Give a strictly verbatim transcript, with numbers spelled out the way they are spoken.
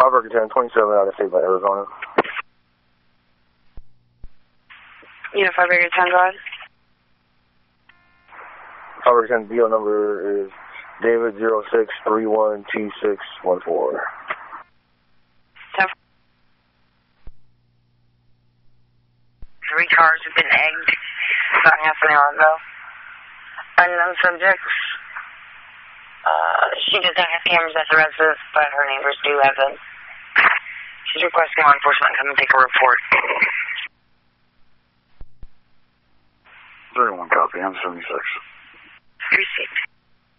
five Burger ten, twenty-seven out of state by Arizona. Unit five Burger ten, go ahead. five Burger ten, B O number is David zero six three one two six one four. Three cars have been egged about half an hour ago. Unknown subjects. Uh, she does not have cameras at the residence, but her neighbors do have them. She's requesting law enforcement come and take a report. thirty-one copy, I'm seventy-six. Received.